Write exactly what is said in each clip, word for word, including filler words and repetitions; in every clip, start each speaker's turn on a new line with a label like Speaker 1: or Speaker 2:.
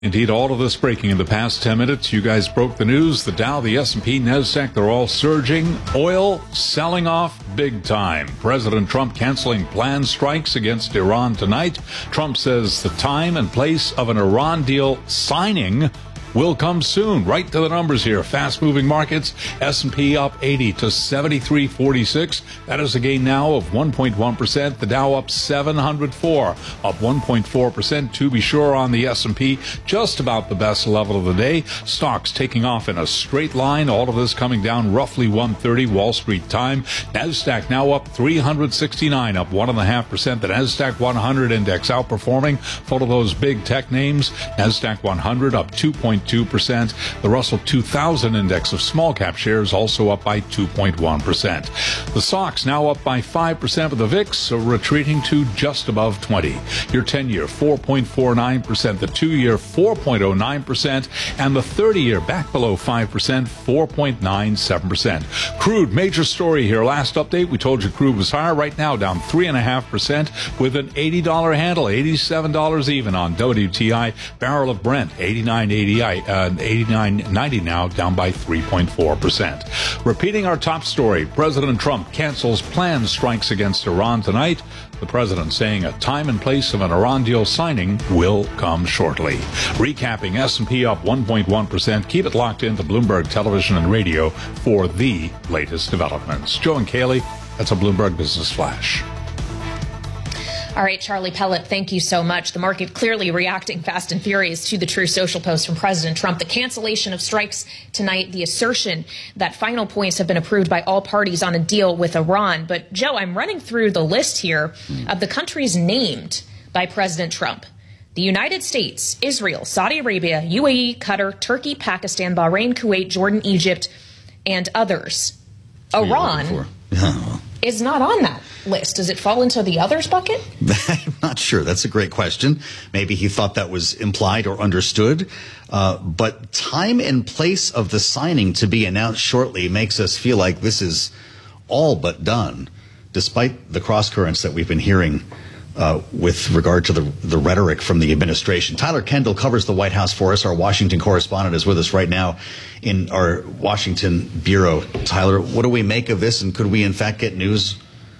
Speaker 1: Indeed, all of this breaking in the past ten minutes. You guys broke the news. The Dow, the S and P, NASDAQ, they're all surging. Oil selling off big time. President Trump canceling planned strikes against Iran tonight. Trump says the time and place of an Iran deal signing will come soon. Right to the numbers here. Fast-moving markets. S and P up eighty to seventy-three forty-six. That is a gain now of one point one percent. The Dow up seven hundred four, up one point four percent. To be sure, on the S and P, just about the best level of the day. Stocks taking off in a straight line. All of this coming down roughly one thirty Wall Street time. NASDAQ now up three hundred sixty-nine, up one point five percent. The NASDAQ one hundred index outperforming. Full of those big tech names. NASDAQ one hundred up two point two percent. The Russell two thousand index of small cap shares also up by two point one percent. The S O X now up by five percent, with the V I X retreating to just above twenty. Your ten-year four point four nine percent, the two-year four point oh nine percent, and the thirty-year back below five percent, four point nine seven percent. Crude, major story here. Last update, we told you crude was higher. Right now, down three point five percent with an eighty dollar handle, eighty-seven dollars even on W T I. Barrel of Brent, eighty-nine eighty, uh, eighty-nine ninety now, down by three point four percent. Repeating our top story, President Trump cancels planned strikes against Iran tonight. The president saying a time and place of an Iran deal signing will come shortly. Recapping, S and P up one point one percent. Keep it locked into Bloomberg Television and Radio for the latest developments. Joe and Kaylee, that's a Bloomberg Business Flash.
Speaker 2: All right, Charlie Pellet, thank you so much. The market clearly reacting fast and furious to the True Social post from President Trump. The cancellation of strikes tonight, the assertion that final points have been approved by all parties on a deal with Iran. But, Joe, I'm running through the list here of the countries named by President Trump. The United States, Israel, Saudi Arabia, U A E, Qatar, Turkey, Pakistan, Bahrain, Kuwait, Jordan, Egypt, and others. Iran is not on that list. Does it fall into the others bucket?
Speaker 3: I'm not sure. That's a great question. Maybe he thought that was implied or understood. Uh, but time and place of the signing to be announced shortly makes us feel like this is all but done, despite the cross currents that we've been hearing uh, with regard to the, the rhetoric from the administration. Tyler Kendall covers the White House for us. Our Washington correspondent is with us right now in our Washington bureau. Tyler, what do we make of this, and could we in fact get news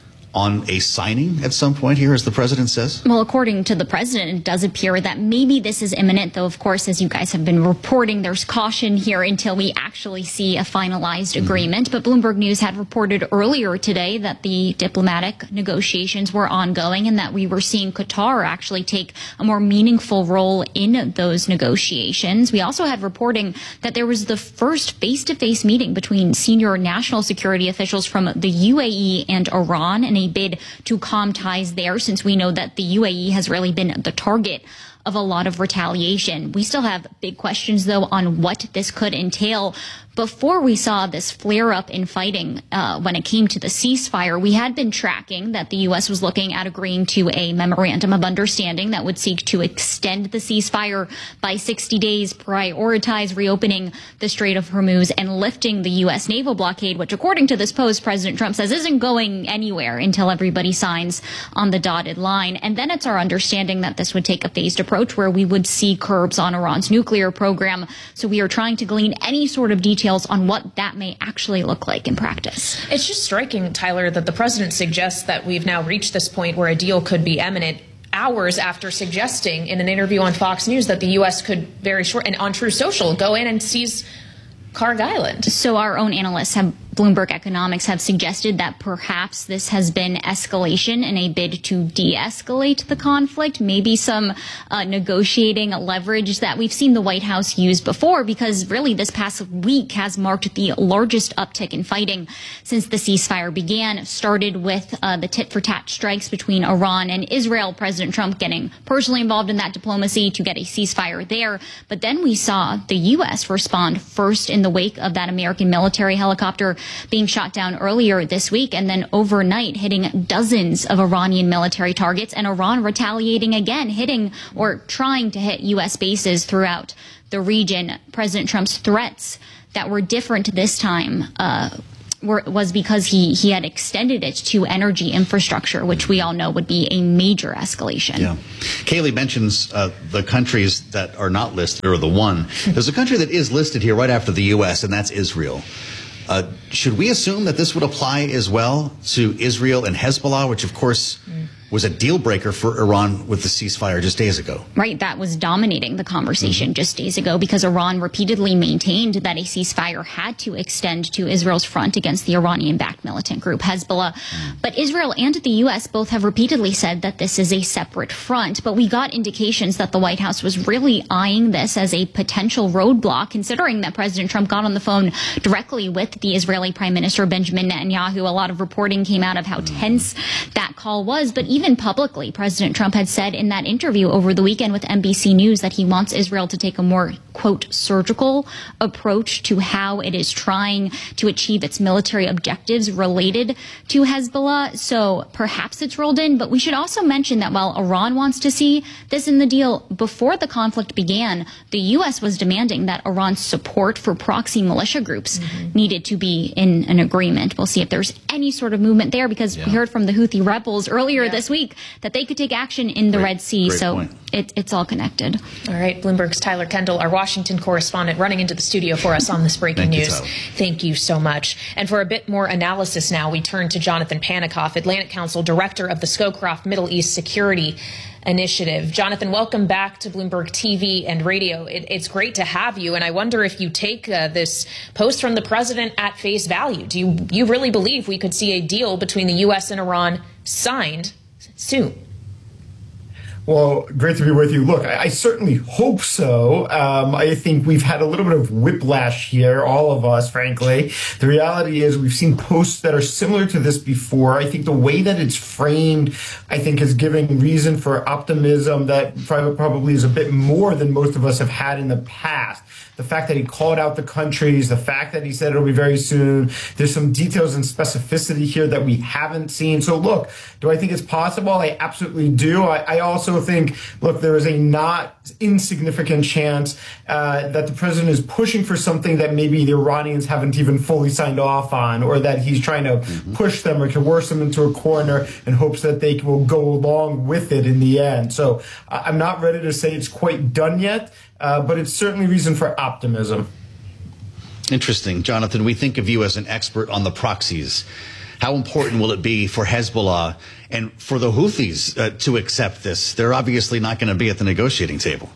Speaker 3: on a signing at some point here, as the president says?
Speaker 4: Well, according to the president, it does appear that maybe this is imminent, though, of course, as you guys have been reporting, there's caution here until we actually see a finalized mm-hmm. agreement. But Bloomberg News had reported earlier today that the diplomatic negotiations were ongoing and that we were seeing Qatar actually take a more meaningful role in those negotiations. We also had reporting that there was the first face-to-face meeting between senior national security officials from the U A E and Iran, and a bid to calm ties there, since we know that the U A E has really been the target of a lot of retaliation. We still have big questions, though, on what this could entail. Before we saw this flare-up in fighting uh, when it came to the ceasefire, we had been tracking that the U S was looking at agreeing to a memorandum of understanding that would seek to extend the ceasefire by sixty days, prioritize reopening the Strait of Hormuz, and lifting the U S naval blockade, which, according to this post, President Trump says isn't going anywhere until everybody signs on the dotted line. And then it's our understanding that this would take a phased approach where we would see curbs on Iran's nuclear program. So we are trying to glean any sort of details on what that may actually look like in practice.
Speaker 2: It's just striking, Tyler, that the president suggests that we've now reached this point where a deal could be imminent, hours after suggesting in an interview on Fox News that the U S could very short and on True Social go in and seize Kharg Island.
Speaker 4: So our own analysts have Bloomberg Economics have suggested that perhaps this has been escalation in a bid to de-escalate the conflict, maybe some uh, negotiating leverage that we've seen the White House use before, because really this past week has marked the largest uptick in fighting since the ceasefire began. It started with uh, the tit-for-tat strikes between Iran and Israel, President Trump getting personally involved in that diplomacy to get a ceasefire there. But then we saw the U S respond first in the wake of that American military helicopter being shot down earlier this week, and then overnight hitting dozens of Iranian military targets, and Iran retaliating again, hitting or trying to hit U S bases throughout the region. President Trump's threats that were different this time uh, were, was because he, he had extended it to energy infrastructure, which we all know would be a major escalation.
Speaker 3: Yeah. Kayleigh mentions uh, the countries that are not listed, or the one. There's a country that is listed here right after the U S, and that's Israel. Uh, should we assume that this would apply as well to Israel and Hezbollah, which, of course, mm. was a deal breaker for Iran with the ceasefire just days ago?
Speaker 4: Right. That was dominating the conversation mm-hmm. just days ago, because Iran repeatedly maintained that a ceasefire had to extend to Israel's front against the Iranian-backed militant group Hezbollah. Mm. But Israel and the U S both have repeatedly said that this is a separate front. But we got indications that the White House was really eyeing this as a potential roadblock, considering that President Trump got on the phone directly with the Israeli Prime Minister Benjamin Netanyahu. A lot of reporting came out of how tense that call was. But even publicly, President Trump had said in that interview over the weekend with N B C News that he wants Israel to take a more, quote, surgical approach to how it is trying to achieve its military objectives related to Hezbollah. So perhaps it's rolled in. But we should also mention that while Iran wants to see this in the deal, before the conflict began, the U S was demanding that Iran's support for proxy militia groups mm-hmm. needed to be in an agreement. We'll see if there's any sort of movement there, because yeah. we heard from the Houthi rebels earlier yeah. this week that they could take action in the
Speaker 3: great,
Speaker 4: Red Sea. So it, it's all connected.
Speaker 2: All right. Bloomberg's Tyler Kendall, our Washington correspondent, running into the studio for us on this breaking
Speaker 3: Thank
Speaker 2: news.
Speaker 3: You,
Speaker 2: Thank you so much. And for a bit more analysis now, we turn to Jonathan Panikoff, Atlantic Council Director of the Scowcroft Middle East Security Initiative. Jonathan, welcome back to Bloomberg T V and radio. It, it's great to have you, and I wonder if you take uh, this post from the president at face value. Do you, you really believe we could see a deal between the U S and Iran signed soon?
Speaker 5: Well, great to be with you. Look, I, I certainly hope so. Um, I think we've had a little bit of whiplash here, all of us, frankly. The reality is we've seen posts that are similar to this before. I think the way that it's framed, I think, is giving reason for optimism that probably is a bit more than most of us have had in the past. The fact that he called out the countries, the fact that he said it'll be very soon. There's some details and specificity here that we haven't seen. So look, do I think it's possible? I absolutely do. I, I also think, look, there is a not insignificant chance uh, that the president is pushing for something that maybe the Iranians haven't even fully signed off on, or that he's trying to mm-hmm. push them or coerce them into a corner in hopes that they will go along with it in the end. So uh, I'm not ready to say it's quite done yet. Uh, but it's certainly reason for optimism.
Speaker 3: Interesting. Jonathan, we think of you as an expert on the proxies. How important will it be for Hezbollah and for the Houthis uh, to accept this? They're obviously not going to be at the negotiating table.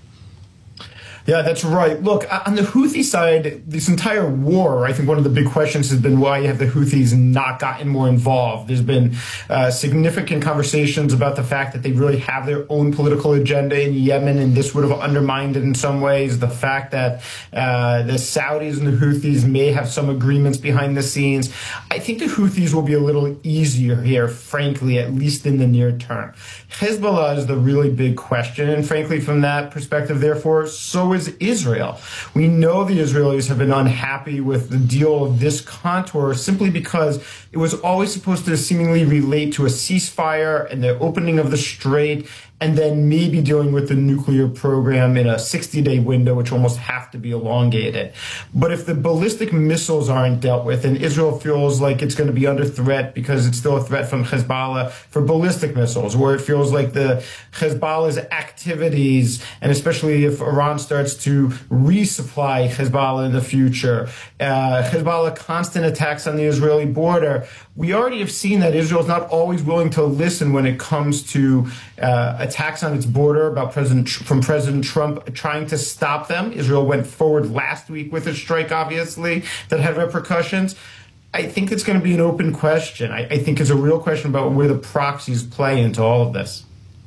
Speaker 5: Yeah, that's right. Look, on the Houthi side, this entire war, I think one of the big questions has been why have the Houthis not gotten more involved. There's been uh, significant conversations about the fact that they really have their own political agenda in Yemen, and this would have undermined it in some ways. The fact that uh, the Saudis and the Houthis may have some agreements behind the scenes. I think the Houthis will be a little easier here, frankly, at least in the near term. Hezbollah is the really big question, and frankly, from that perspective, therefore, so is Israel. We know the Israelis have been unhappy with the deal of this contour simply because it was always supposed to seemingly relate to a ceasefire and the opening of the strait, and then maybe dealing with the nuclear program in a sixty-day window, which almost have to be elongated. But if the ballistic missiles aren't dealt with, and Israel feels like it's going to be under threat because it's still a threat from Hezbollah for ballistic missiles, or it feels like the Hezbollah's activities, and especially if Iran starts to resupply Hezbollah in the future, uh, Hezbollah constant attacks on the Israeli border, we already have seen that Israel is not always willing to listen when it comes to uh, attacks on its border about President from President Trump trying to stop them. Israel went forward last week with a strike, obviously, that had repercussions. I think it's going to be an open question. I, I think it's a real question about where the proxies play into all of this.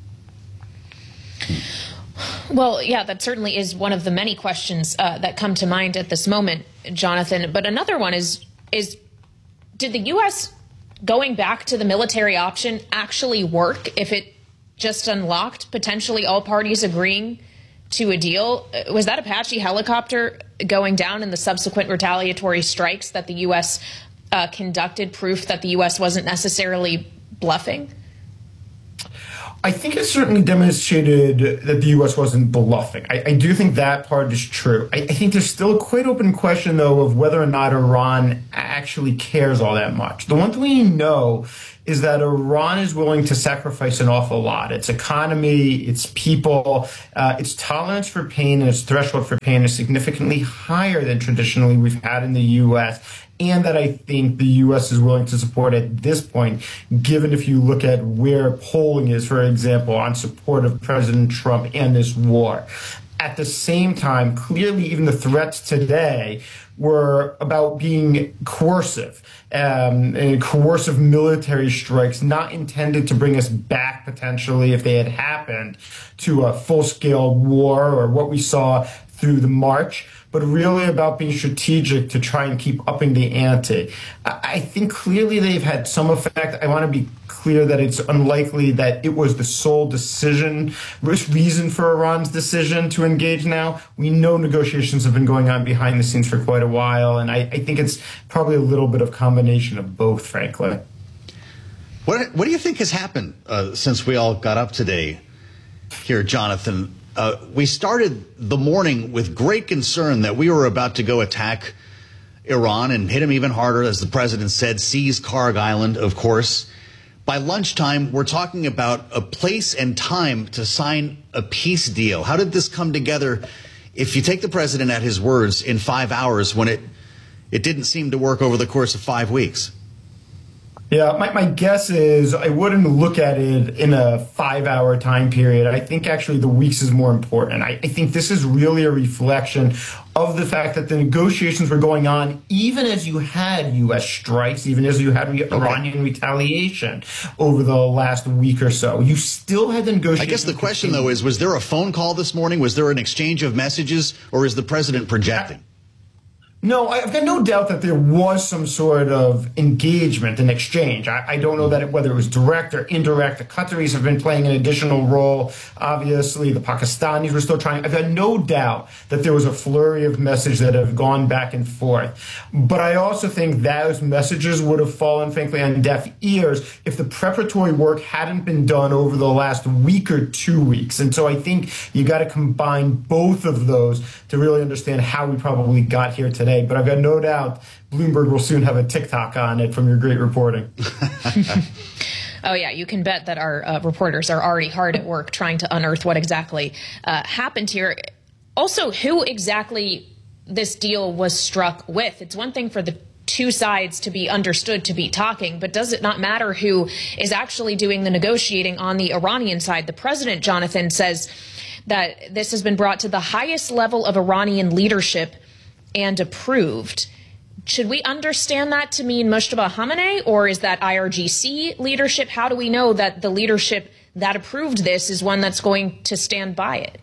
Speaker 2: Well, yeah, that certainly is one of the many questions uh, that come to mind at this moment, Jonathan. But another one is, is did the U S going back to the military option actually work if it just unlocked potentially all parties agreeing to a deal? Was that Apache helicopter going down and the subsequent retaliatory strikes that the U S uh, conducted proof that the U S wasn't necessarily bluffing?
Speaker 5: I think it certainly demonstrated that the U S wasn't bluffing. I, I do think that part is true. I, I think there's still a quite open question, though, of whether or not Iran actually cares all that much. The one thing we know is that Iran is willing to sacrifice an awful lot. Its economy, its people, uh, its tolerance for pain and its threshold for pain is significantly higher than traditionally we've had in the U S, and that I think the U S is willing to support at this point, given if you look at where polling is, for example, on support of President Trump and this war. At the same time, clearly even the threats today were about being coercive, um, and coercive military strikes not intended to bring us back potentially, if they had happened, to a full-scale war or what we saw through the March, but really about being strategic to try and keep upping the ante. I think clearly they've had some effect. I want to be clear that it's unlikely that it was the sole decision, reason for Iran's decision to engage now. We know negotiations have been going on behind the scenes for quite a while, and I, I think it's probably a little bit of combination of both, frankly.
Speaker 3: What, what do you think has happened uh, since we all got up today here, Jonathan? Uh, we started the morning with great concern that we were about to go attack Iran and hit them even harder, as the president said, seize Karg Island, of course. By lunchtime, we're talking about a place and time to sign a peace deal. How did this come together, if you take the president at his words, in five hours when it, it didn't seem to work over the course of five weeks?
Speaker 5: Yeah, my, my guess is I wouldn't look at it in a five-hour time period. I think actually the weeks is more important. I, I think this is really a reflection of the fact that the negotiations were going on even as you had U S strikes, even as you had re- Iranian retaliation over the last week or so. You still had the negotiations.
Speaker 3: I guess the question, though, is was there a phone call this morning? Was there an exchange of messages, or is the president projecting? I,
Speaker 5: No, I've got no doubt that there was some sort of engagement and exchange. I, I don't know that it, whether it was direct or indirect. The Qataris have been playing an additional role. Obviously, the Pakistanis were still trying. I've got no doubt that there was a flurry of messages that have gone back and forth. But I also think those messages would have fallen, frankly, on deaf ears if the preparatory work hadn't been done over the last week or two weeks. And so I think you got to combine both of those to really understand how we probably got here today. But I've got no doubt Bloomberg will soon have a TikTok on it from your great reporting.
Speaker 2: Oh, yeah, you can bet that our uh, reporters are already hard at work trying to unearth what exactly uh, happened here. Also, who exactly this deal was struck with. It's one thing for the two sides to be understood to be talking, but does it not matter who is actually doing the negotiating on the Iranian side? The president, Jonathan, says that this has been brought to the highest level of Iranian leadership and approved. Should we understand that to mean Mojtaba Khamenei, or is that I R G C leadership? How do we know that the leadership that approved this is one that's going to stand by it?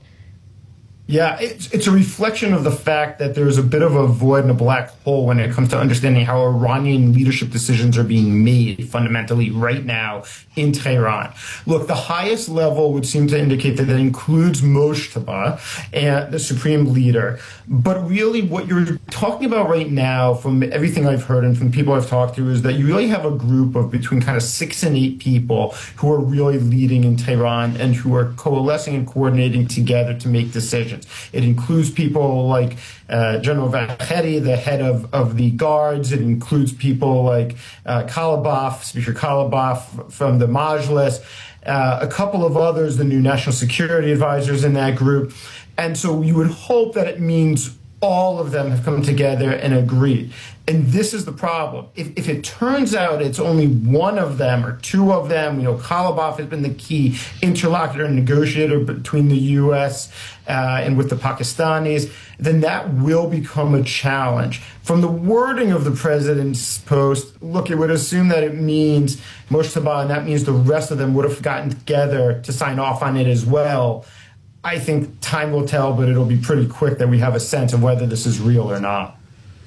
Speaker 5: Yeah, it's, it's a reflection of the fact that there's a bit of a void and a black hole when it comes to understanding how Iranian leadership decisions are being made fundamentally right now in Tehran. Look, the highest level would seem to indicate that that includes Mojtaba and the supreme leader. But really what you're talking about right now, from everything I've heard and from people I've talked to, is that you really have a group of between kind of six and eight people who are really leading in Tehran and who are coalescing and coordinating together to make decisions. It includes people like uh, General Vahedi, the head of, of the guards. It includes people like uh, Kalibaf, Speaker Kalibaf from the Majlis, uh, a couple of others, the new national security advisors in that group. And so you would hope that it means all of them have come together and agreed. And this is the problem. If, if it turns out it's only one of them or two of them, you know, Kalibaf has been the key interlocutor and negotiator between the U S uh, and with the Pakistanis, then that will become a challenge. From the wording of the president's post, look, it would assume that it means Mojtaba, and that means the rest of them would have gotten together to sign off on it as well. I think time will tell, but it'll be pretty quick that we have a sense of whether this is real or not.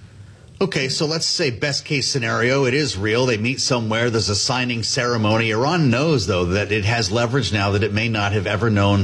Speaker 3: Okay, so let's say best case scenario, it is real. They meet somewhere. There's a signing ceremony. Iran knows, though, that it has leverage now that it may not have ever known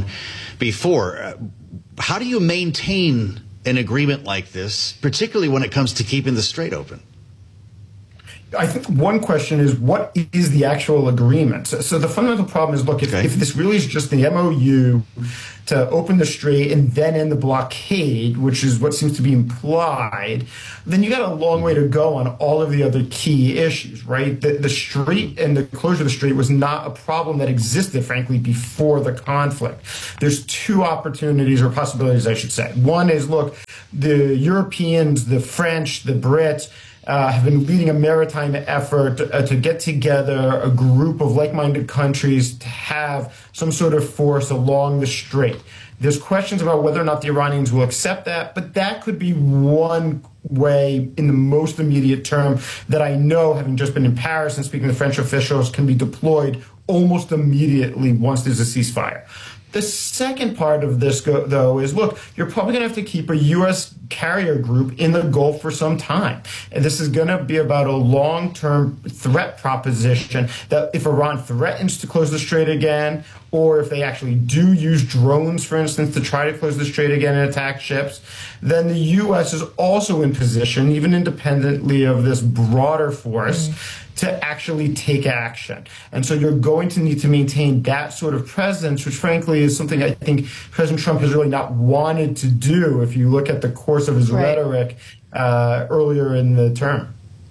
Speaker 3: before. How do you maintain an agreement like this, particularly when it comes to keeping the strait open?
Speaker 5: I think one question is, what is the actual agreement? So, so the fundamental problem is, look, if,
Speaker 3: okay.
Speaker 5: if this really is just the M O U to open the strait and then end the blockade, which is what seems to be implied, then you got a long way to go on all of the other key issues, right? The, the strait and the closure of the strait was not a problem that existed, frankly, before the conflict. There's two opportunities or possibilities, I should say. One is, look, the Europeans, the French, the Brits, Uh, have been leading a maritime effort uh, to get together a group of like-minded countries to have some sort of force along the strait. There's questions about whether or not the Iranians will accept that, but that could be one way in the most immediate term that I know, having just been in Paris and speaking to French officials, can be deployed almost immediately once there's a ceasefire. The second part of this, go, though, is, look, you're probably going to have to keep a U S carrier group in the Gulf for some time. And this is going to be about a long-term threat proposition that if Iran threatens to close the strait again, or if they actually do use drones, for instance, to try to close the strait again and attack ships, then the U S is also in position, even independently of this broader force, mm-hmm. to actually take action. And so you're going to need to maintain that sort of presence, which frankly is something I think President Trump has really not wanted to do if you look at the course of his right. rhetoric uh, earlier in the term.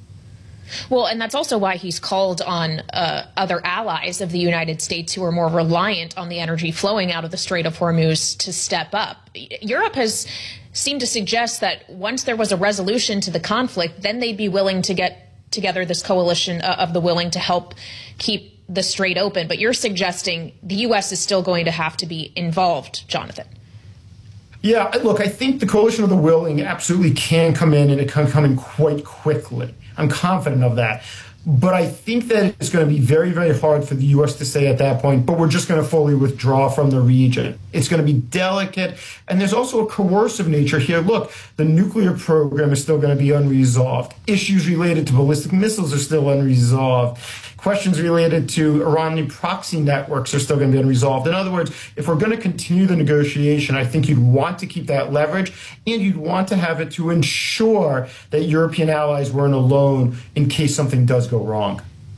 Speaker 2: Well, and that's also why he's called on uh, other allies of the United States who are more reliant on the energy flowing out of the Strait of Hormuz to step up. Europe has seemed to suggest that once there was a resolution to the conflict, then they'd be willing to get together this coalition of the willing to help keep the strait open. But you're suggesting the U S is still going to have to be involved, Jonathan.
Speaker 5: Yeah, look, I think the coalition of the willing absolutely can come in, and it can come in quite quickly. I'm confident of that. But I think that it's going to be very, very hard for the U S to say at that point, but we're just going to fully withdraw from the region. It's going to be delicate. And there's also a coercive nature here. Look, the nuclear program is still going to be unresolved. Issues related to ballistic missiles are still unresolved. Questions related to Iranian proxy networks are still going to be unresolved. In other words, if we're going to continue the negotiation, I think you'd want to keep that leverage, and you'd want to have it to ensure that European allies weren't alone in case something does go wrong.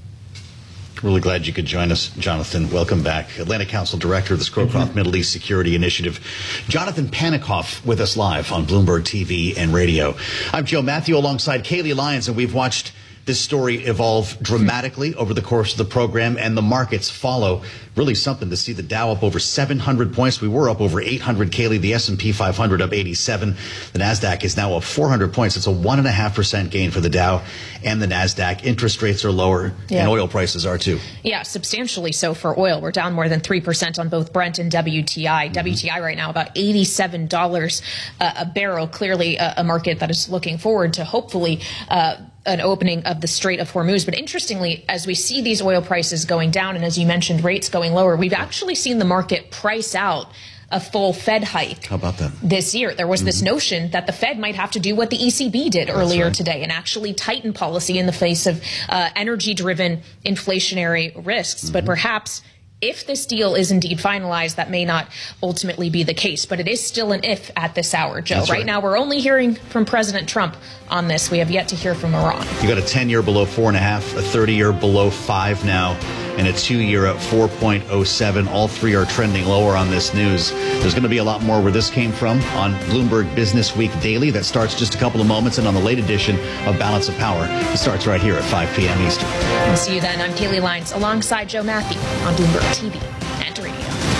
Speaker 3: Really glad you could join us, Jonathan. Welcome back. Atlantic Council Director of the Scowcroft mm-hmm. Middle East Security Initiative. Jonathan Panikoff with us live on Bloomberg T V and radio. I'm Joe Matthew alongside Kaylee Lyons, and we've watched this story evolve dramatically over the course of the program, and the markets follow. Really something to see the Dow up over seven hundred points. We were up over eight hundred, Kaylee. The S and P five hundred up eighty-seven. The NASDAQ is now up four hundred points. It's a one point five percent gain for the Dow and the NASDAQ. Interest rates are lower, yeah. and oil prices are too.
Speaker 2: Yeah, substantially so for oil. We're down more than three percent on both Brent and W T I. Mm-hmm. W T I right now about eighty-seven dollars uh, a barrel. Clearly a, a market that is looking forward to hopefully uh, an opening of the Strait of Hormuz. But interestingly, as we see these oil prices going down, and as you mentioned, rates going lower, we've actually seen the market price out a full Fed hike.
Speaker 3: How about that?
Speaker 2: This year. There was mm-hmm. this notion that the Fed might have to do what the E C B did
Speaker 3: That's
Speaker 2: earlier
Speaker 3: right.
Speaker 2: today and actually tighten policy in the face of uh, energy-driven inflationary risks. Mm-hmm. But perhaps if this deal is indeed finalized, that may not ultimately be the case. But it is still an if at this hour, Joe. Right, right now, we're only hearing from President Trump on this. We have yet to hear from Iran.
Speaker 3: You got a ten-year below four and a half, a thirty-year below five now, and a two-year at four point oh seven. All three are trending lower on this news. There's going to be a lot more where this came from on Bloomberg Business Week Daily. That starts just a couple of moments, and on the late edition of Balance of Power, it starts right here at five p.m. Eastern.
Speaker 2: We'll see you then. I'm Kaylee Lyons alongside Joe Matthew on Bloomberg T V and radio.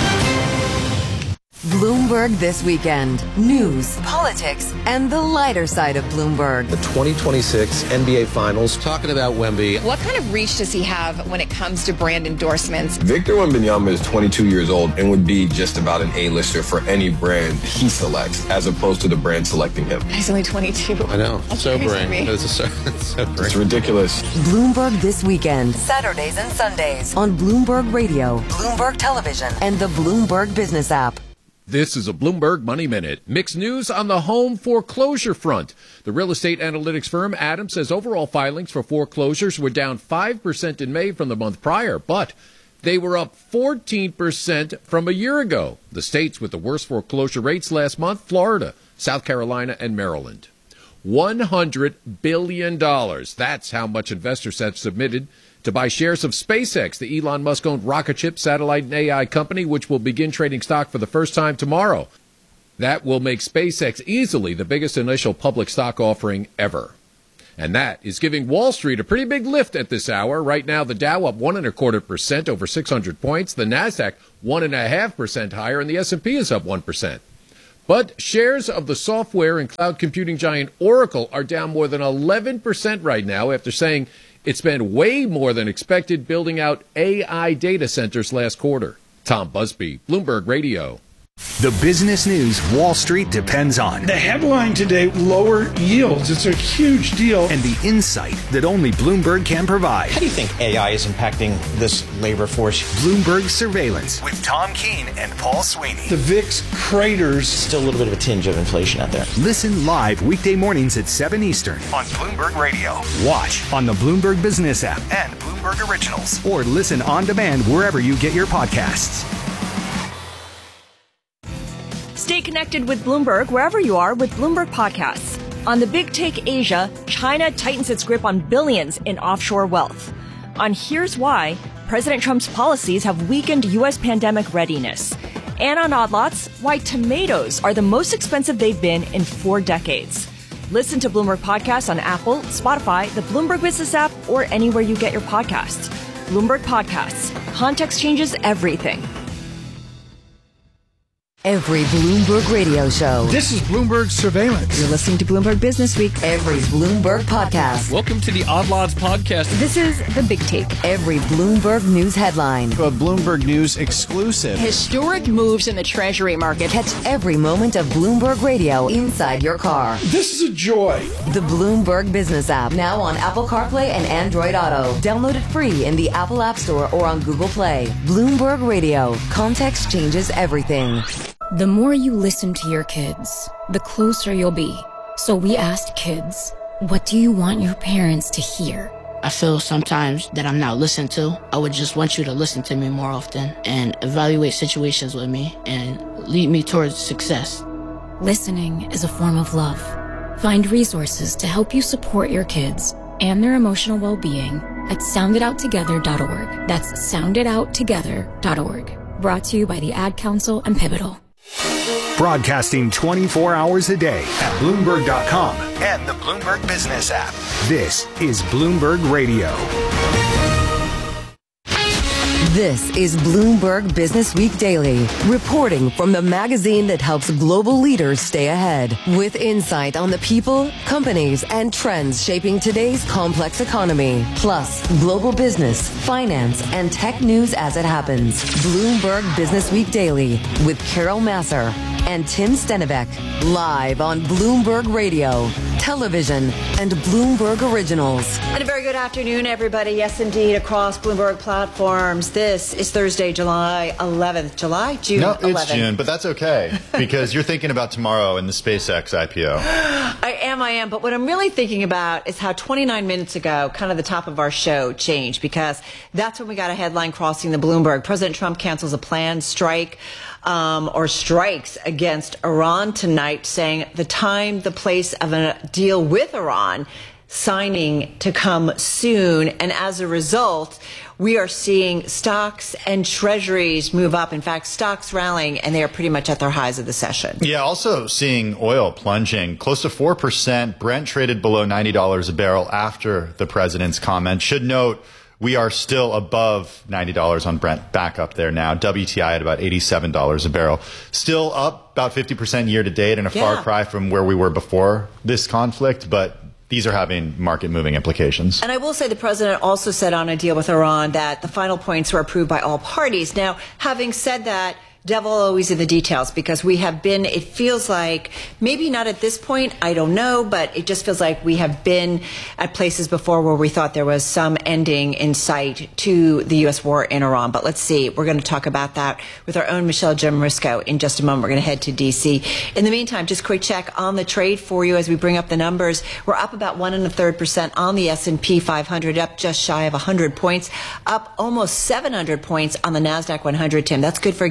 Speaker 6: Bloomberg This Weekend. News, politics, and the lighter side of Bloomberg.
Speaker 7: The twenty twenty-six N B A Finals. Talking about Wemby.
Speaker 8: What kind of reach does he have when it comes to brand endorsements?
Speaker 9: Victor Wembanyama is twenty-two years old and would be just about an A-lister for any brand he selects, as opposed to the brand selecting him.
Speaker 8: He's only twenty-two.
Speaker 7: I know.
Speaker 8: That's
Speaker 7: sobering.
Speaker 8: It's,
Speaker 7: a, it's sobering.
Speaker 9: It's ridiculous.
Speaker 6: Bloomberg This Weekend. Saturdays and Sundays on Bloomberg Radio, Bloomberg Television, and the Bloomberg Business app.
Speaker 10: This is a Bloomberg Money Minute. Mixed news on the home foreclosure front. The real estate analytics firm Adams says overall filings for foreclosures were down five percent in May from the month prior, but they were up fourteen percent from a year ago. The states with the worst foreclosure rates last month, Florida, South Carolina, and Maryland. one hundred billion dollars. That's how much investors have submitted to buy shares of SpaceX, the Elon Musk-owned rocket ship, satellite, and A I company, which will begin trading stock for the first time tomorrow. That will make SpaceX easily the biggest initial public stock offering ever. And that is giving Wall Street a pretty big lift at this hour. Right now, the Dow up one and a quarter percent, over six hundred points. The Nasdaq one and a half percent higher, and the S and P is up one percent. But shares of the software and cloud computing giant Oracle are down more than eleven percent right now after saying it spent way more than expected building out A I data centers last quarter. Tom Busby, Bloomberg Radio.
Speaker 11: The business news Wall Street depends on.
Speaker 12: The headline today, lower yields. It's a huge deal.
Speaker 11: And the insight that only Bloomberg can provide.
Speaker 13: How do you think A I is impacting this labor force?
Speaker 11: Bloomberg Surveillance with Tom Keene and Paul Sweeney.
Speaker 12: The V I X craters.
Speaker 13: Still a little bit of a tinge of inflation out there.
Speaker 11: Listen live weekday mornings at seven Eastern on Bloomberg Radio. Watch on the Bloomberg Business app and Bloomberg Originals. Or listen on demand wherever you get your podcasts.
Speaker 14: Stay connected with Bloomberg wherever you are with Bloomberg Podcasts. On the Big Take Asia, China tightens its grip on billions in offshore wealth. On Here's Why, President Trump's policies have weakened U S pandemic readiness. And on Odd Lots, why tomatoes are the most expensive they've been in four decades. Listen to Bloomberg Podcasts on Apple, Spotify, the Bloomberg Business app, or anywhere you get your podcasts. Bloomberg Podcasts. Context changes everything.
Speaker 6: Every Bloomberg radio show.
Speaker 12: This is Bloomberg Surveillance.
Speaker 14: You're listening to Bloomberg Business Week.
Speaker 6: Every Bloomberg podcast.
Speaker 15: Welcome to the Odd Lots podcast.
Speaker 14: This is The Big Take.
Speaker 6: Every Bloomberg News headline.
Speaker 13: A Bloomberg News exclusive.
Speaker 8: Historic moves in the Treasury market.
Speaker 6: Catch every moment of Bloomberg Radio inside your car.
Speaker 12: This is a joy.
Speaker 6: The Bloomberg Business app. Now on Apple CarPlay and Android Auto. Download it free in the Apple App Store or on Google Play. Bloomberg Radio. Context changes everything.
Speaker 16: The more you listen to your kids, the closer you'll be. So we asked kids, what do you want your parents to hear?
Speaker 17: I feel sometimes that I'm not listened to. I would just want you to listen to me more often and evaluate situations with me and lead me towards success.
Speaker 16: Listening is a form of love. Find resources to help you support your kids and their emotional well-being at sound it out together dot org. That's sound it out together dot org. Brought to you by the Ad Council and Pivotal.
Speaker 11: Broadcasting twenty-four hours a day at Bloomberg dot com and the Bloomberg Business app. This is Bloomberg Radio.
Speaker 6: This is Bloomberg Business Week Daily, reporting from the magazine that helps global leaders stay ahead, with insight on the people, companies, and trends shaping today's complex economy, plus global business, finance, and tech news as it happens. Bloomberg Business Week Daily with Carol Masser and Tim Stenivek, live on Bloomberg Radio, television, and Bloomberg Originals.
Speaker 18: And a very good afternoon, everybody. Yes, indeed, across Bloomberg platforms. This is Thursday, July eleventh. July? June
Speaker 19: no,
Speaker 18: eleventh.
Speaker 19: It's June, but that's okay, because you're thinking about tomorrow and the SpaceX I P O.
Speaker 18: I am, I am. But what I'm really thinking about is how twenty-nine minutes ago, kind of the top of our show changed, because that's when we got a headline crossing the Bloomberg. President Trump cancels a planned strike um, or strikes against Iran tonight, saying the time, the place of a deal with Iran signing to come soon. And as a result, we are seeing stocks and treasuries move up. In fact, stocks rallying, and they are pretty much at their highs of the session.
Speaker 19: Yeah, also seeing oil plunging close to four percent. Brent traded below ninety dollars a barrel after the president's comment. Should note, we are still above ninety dollars on Brent, back up there now. W T I at about eighty-seven dollars a barrel. Still up about fifty percent year to date, and a
Speaker 18: Yeah.
Speaker 19: far cry from where we were before this conflict, but these are having market-moving implications.
Speaker 18: And I will say the president also said on a deal with Iran that the final points were approved by all parties. Now, having said that, devil always in the details, because we have been, it feels like, maybe not at this point, I don't know, but it just feels like we have been at places before where we thought there was some ending in sight to the U S war in Iran. But let's see. We're going to talk about that with our own Michelle Jimrisco in just a moment. We're going to head to D C. In the meantime, just a quick check on the trade for you as we bring up the numbers. We're up about one and a third percent on the S and P five hundred, up just shy of one hundred points, up almost seven hundred points on the NASDAQ one hundred, Tim. That's good for a gain of about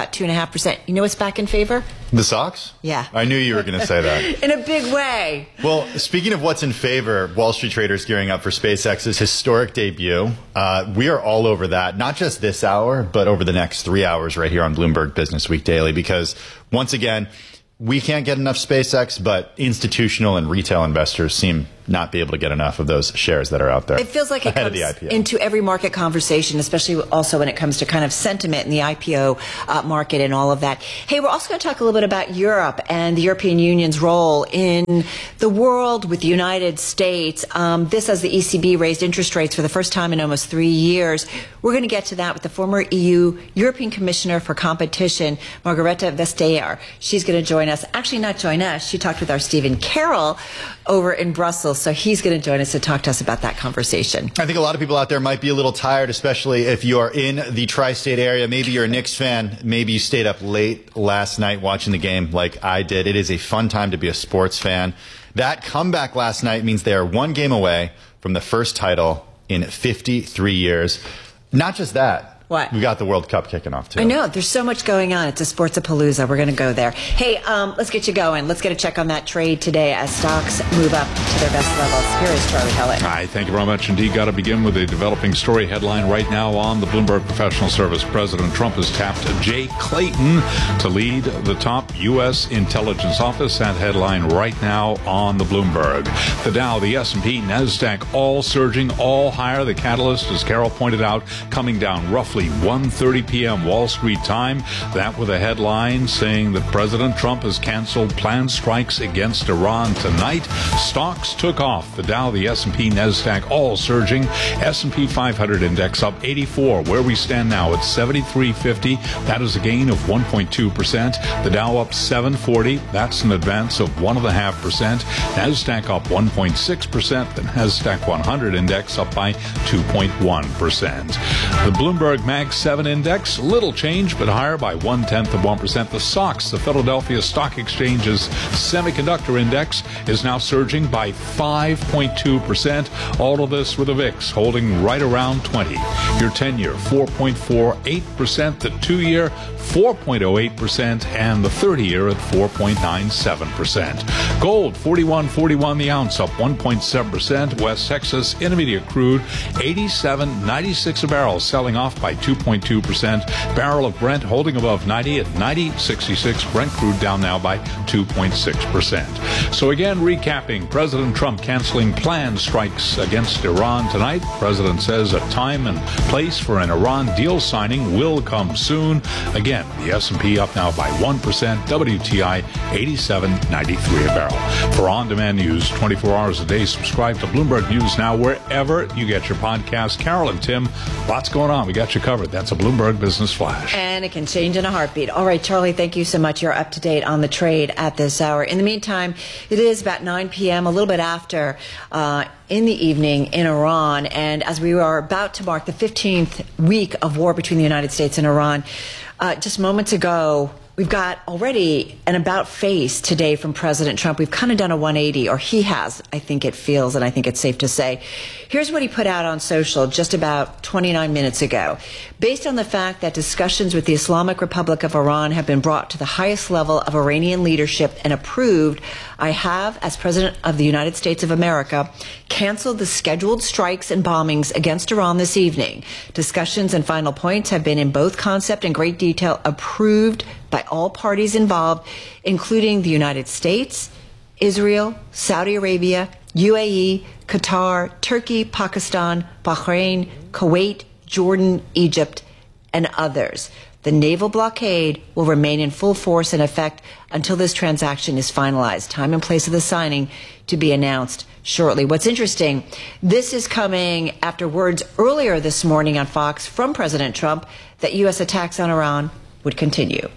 Speaker 18: about two and a half percent. You know what's back in favor?
Speaker 19: The stocks?
Speaker 18: Yeah.
Speaker 19: I knew you were going to say that.
Speaker 18: In a big way.
Speaker 19: Well, speaking of what's in favor, Wall Street traders gearing up for SpaceX's historic debut. Uh, we are all over that, not just this hour, but over the next three hours right here on Bloomberg Business Week Daily, because once again, we can't get enough SpaceX, but institutional and retail investors seem not be able to get enough of those shares that are out there.
Speaker 18: It feels like it comes into every market conversation, especially also when it comes to kind of sentiment in the I P O uh, market and all of that. Hey, we're also going to talk a little bit about Europe and the European Union's role in the world with the United States. Um, this as the E C B raised interest rates for the first time in almost three years. We're going to get to that with the former E U European Commissioner for Competition, Margrethe Vestager. She's going to join us. Actually, not join us. She talked with our Stephen Carroll over in Brussels. So he's going to join us to talk to us about that conversation.
Speaker 19: I think a lot of people out there might be a little tired, especially if you are in the tri-state area. Maybe you're a Knicks fan. Maybe you stayed up late last night watching the game like I did. It is a fun time to be a sports fan. That comeback last night means they are one game away from the first title in fifty-three years. Not just that.
Speaker 18: What?
Speaker 19: We got the World Cup kicking off, too.
Speaker 18: I know. There's so much going on. It's a sports-a-palooza. We're going to go there. Hey, um, let's get you going. Let's get a check on that trade today as stocks move up to their best levels. Here is Charlie Pellet.
Speaker 1: All right. Thank you very much indeed. Got to begin with a developing story headline right now on the Bloomberg Professional Service. President Trump has tapped Jay Clayton to lead the top U S intelligence office. That headline right now on the Bloomberg. The Dow, the S and P, NASDAQ all surging, all higher. The catalyst, as Carol pointed out, coming down roughly one thirty p.m. Wall Street time. That with a headline saying that President Trump has canceled planned strikes against Iran tonight. Stocks took off. The Dow, the S and P, NASDAQ all surging. S and P five hundred index up eighty-four. Where we stand now at seventy-three fifty. That is a gain of one point two percent. The Dow up seven forty. That's an advance of one point five percent. NASDAQ up one point six percent. The NASDAQ one hundred index up by two point one percent. The Bloomberg Mag seven index, little change, but higher by one-tenth of one percent. The S O X, the Philadelphia Stock Exchange's semiconductor index, is now surging by five point two percent. All of this with the V I X holding right around twenty. Your ten-year, four point four eight percent. The two-year, four point oh eight percent. And the thirty-year at four point nine seven percent. Gold, forty-one forty-one the ounce, up one point seven percent. West Texas Intermediate crude, eighty-seven ninety-six a barrel, selling off by two point two percent. Barrel of Brent holding above ninety at ninety sixty-six. Brent crude down now by two point six percent. So again, recapping, President Trump canceling planned strikes against Iran tonight. President says a time and place for an Iran deal signing will come soon. Again, the S and P up now by one percent. W T I eighty-seven ninety-three a barrel. For on-demand news twenty-four hours a day, subscribe to Bloomberg News Now wherever you get your podcasts. Carol and Tim, lots going on. We got you covered. That's a Bloomberg Business Flash.
Speaker 18: And it can change in a heartbeat. All right, Charlie, thank you so much. You're up to date on the trade at this hour. In the meantime, it is about nine p.m., a little bit after uh, in the evening in Iran. And as we are about to mark the fifteenth week of war between the United States and Iran, uh, just moments ago, we've got already an about face today from President Trump. We've kind of done a one eighty, or he has, I think it feels, and I think it's safe to say. Here's what he put out on social just about twenty-nine minutes ago. Based on the fact that discussions with the Islamic Republic of Iran have been brought to the highest level of Iranian leadership and approved, I have, as President of the United States of America, canceled the scheduled strikes and bombings against Iran this evening. Discussions and final points have been in both concept and great detail approved by all parties involved, including the United States, Israel, Saudi Arabia, U A E, Qatar, Turkey, Pakistan, Bahrain, Kuwait, Jordan, Egypt, and others. The naval blockade will remain in full force and effect until this transaction is finalized. Time and place of the signing to be announced shortly. What's interesting, this is coming after words earlier this morning on Fox from President Trump that U S attacks on Iran would continue.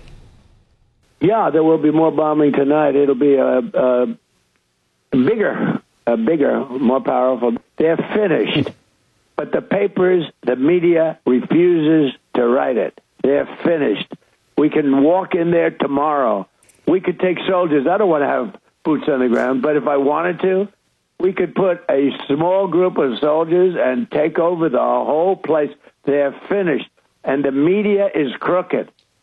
Speaker 20: Yeah, there will be more bombing tonight. It'll be a, a bigger, a bigger, more powerful. They're finished. But the papers, the media refuses to write it. They're finished. We can walk in there tomorrow. We could take soldiers. I don't want to have boots on the ground, but if I wanted to, we could put a small group of soldiers and take over the whole place. They're finished. And the media is crooked.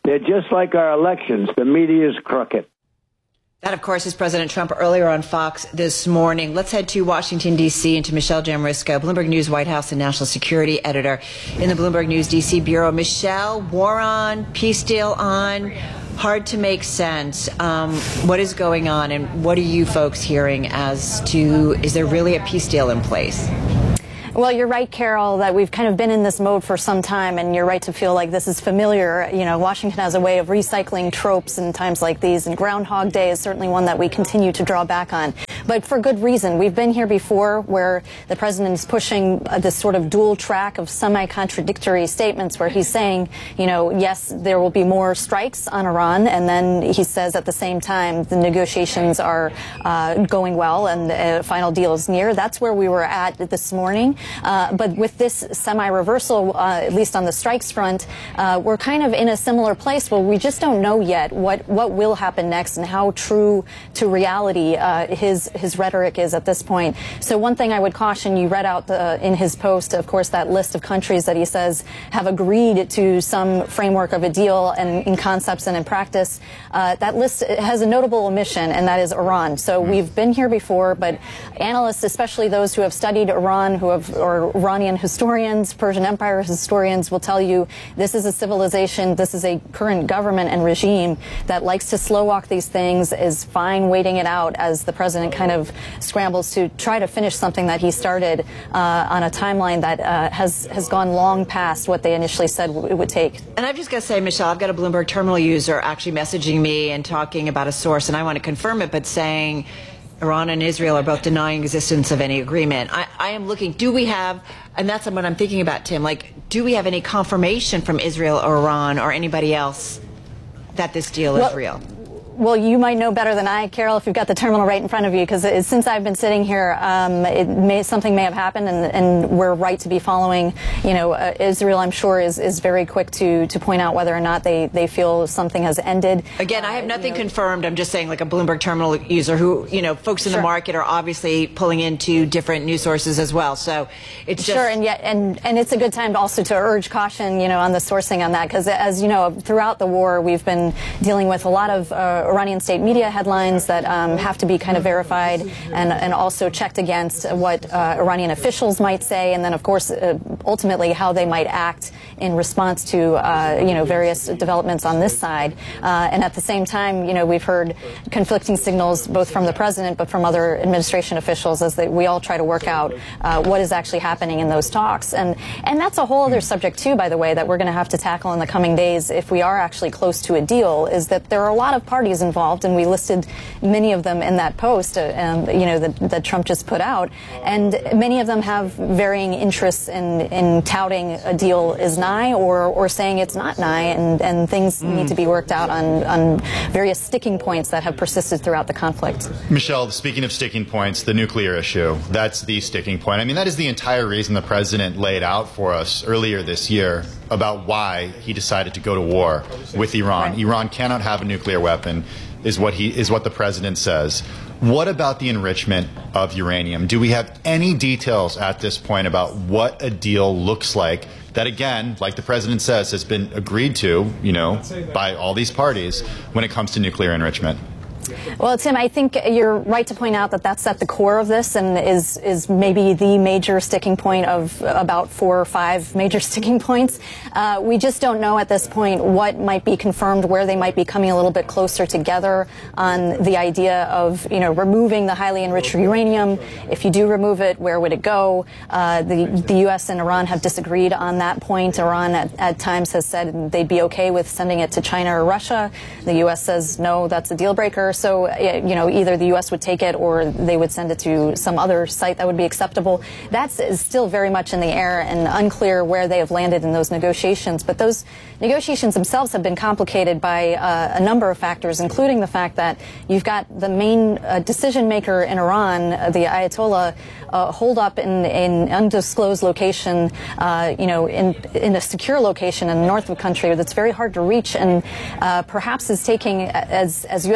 Speaker 20: They're just like our elections. The media is crooked.
Speaker 18: That, of course, is President Trump earlier on Fox this morning. Let's head to Washington, D C, and to Michelle Jamrisco, Bloomberg News White House and National Security Editor in the Bloomberg News D C Bureau. Michelle, war on, peace deal on, hard to make sense. Um, what is going on, and what are you folks hearing as to, is there really a peace deal in place?
Speaker 21: Well, you're right, Carol, that we've kind of been in this mode for some time, and you're right to feel like this is familiar. You know, Washington has a way of recycling tropes in times like these, and Groundhog Day is certainly one that we continue to draw back on. But for good reason. We've been here before where the president is pushing uh, this sort of dual track of semi-contradictory statements where he's saying, you know, yes, there will be more strikes on Iran, and then he says at the same time the negotiations are uh, going well and a final deal is near. That's where we were at this morning. Uh, but with this semi-reversal, uh, at least on the strikes front, uh, we're kind of in a similar place where we just don't know yet what, what will happen next and how true to reality uh, his his rhetoric is at this point. So one thing I would caution, you read out the, in his post, of course, that list of countries that he says have agreed to some framework of a deal and in concepts and in practice. Uh, that list has a notable omission, and that is Iran. So mm. we've been here before, but analysts, especially those who have studied Iran, who have or Iranian historians, Persian Empire historians will tell you this is a civilization, this is a current government and regime that likes to slow walk these things, is fine waiting it out as the president kind of scrambles to try to finish something that he started uh, on a timeline that uh, has, has gone long past what they initially said it would take.
Speaker 18: And I've just got to say, Michelle, I've got a Bloomberg terminal user actually messaging me and talking about a source, and I want to confirm it, but saying Iran and Israel are both denying existence of any agreement. I, I am looking, do we have, and that's what I'm thinking about, Tim, like, do we have any confirmation from Israel or Iran or anybody else that this deal well, is real?
Speaker 21: Well, you might know better than I, Carol, if you've got the terminal right in front of you, because since I've been sitting here, um, it may, something may have happened, and, and we're right to be following. You know, uh, Israel, I'm sure, is, is very quick to, to point out whether or not they, they feel something has ended.
Speaker 18: Again, I have nothing uh, you know, confirmed. I'm just saying, like a Bloomberg terminal user who, you know, folks in sure. the market are obviously pulling into different news sources as well. So it's just...
Speaker 21: Sure, and yet, and, and it's a good time to also to urge caution, you know, on the sourcing on that, because as you know, throughout the war, we've been dealing with a lot of uh, Iranian state media headlines that um, have to be kind of verified and, and also checked against what uh, Iranian officials might say, and then, of course, uh, ultimately how they might act in response to, uh, you know, various developments on this side. Uh, and at the same time, you know, we've heard conflicting signals both from the president but from other administration officials as they, we all try to work out uh, what is actually happening in those talks. And, and that's a whole other subject, too, by the way, that we're going to have to tackle in the coming days if we are actually close to a deal, is that there are a lot of parties involved, and we listed many of them in that post, uh, um, you know, that, that Trump just put out. And many of them have varying interests in, in touting a deal is nigh or, or saying it's not nigh, and, and things mm. need to be worked out on, on various sticking points that have persisted throughout the conflict.
Speaker 19: Michelle, speaking of sticking points, the nuclear issue, that's the sticking point. I mean, that is the entire reason the president laid out for us earlier this year about why he decided to go to war with Iran. Right. Iran cannot have a nuclear weapon. Is what he is what the president says. What about the enrichment of uranium? Do we have any details at this point about what a deal looks like that, again, like the president says, has been agreed to, you know, by all these parties when it comes to nuclear enrichment?
Speaker 21: Well, Tim, I think you're right to point out that that's at the core of this and is is maybe the major sticking point of about four or five major sticking points. Uh, we just don't know at this point what might be confirmed, where they might be coming a little bit closer together on the idea of, you know, removing the highly enriched uranium. If you do remove it, where would it go? Uh, the, the U S and Iran have disagreed on that point. Iran at, at times has said they'd be okay with sending it to China or Russia. The U S says, no, that's a deal breaker. So, you know, either the U S would take it or they would send it to some other site that would be acceptable. That's is still very much in the air and unclear where they have landed in those negotiations. But those negotiations themselves have been complicated by uh, a number of factors, including the fact that you've got the main uh, decision maker in Iran, uh, the Ayatollah, uh, holed up in an undisclosed location, uh, you know, in, in a secure location in the north of the country that's very hard to reach, and uh, perhaps is taking, as, as U S officials have